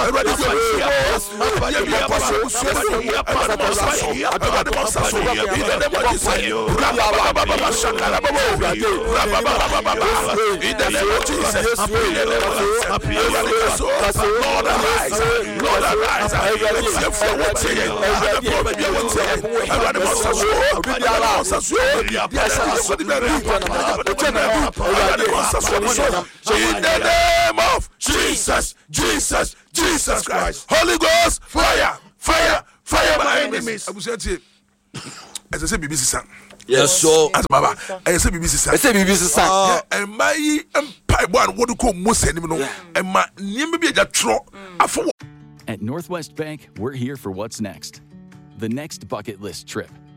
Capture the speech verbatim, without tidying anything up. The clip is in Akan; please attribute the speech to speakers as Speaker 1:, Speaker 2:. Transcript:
Speaker 1: In the name of Jesus, Jesus, Jesus Christ. Holy Ghost, fire, fire, fire my enemies. As I say, B B C
Speaker 2: yes, so
Speaker 1: as Baba, I say B B C
Speaker 2: I say B B C son.
Speaker 1: And my empire one what do call most enemy and my name be a tro.
Speaker 3: At Northwest Bank, we're here for what's next. The next bucket list trip.